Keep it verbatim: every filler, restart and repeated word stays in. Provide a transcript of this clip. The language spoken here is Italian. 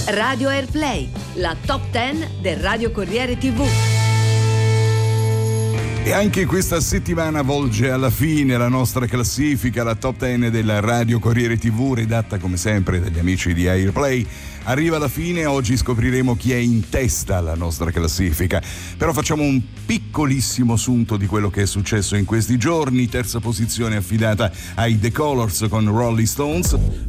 Radio Airplay, la top dieci del Radio Corriere tivù. E anche questa settimana volge alla fine la nostra classifica, la top dieci della Radio Corriere tivù, redatta come sempre dagli amici di Airplay. Arriva alla fine, oggi scopriremo chi è in testa alla nostra classifica. Però facciamo un piccolissimo assunto di quello che è successo in questi giorni. Terza posizione affidata ai The Colors con Rolling Stones.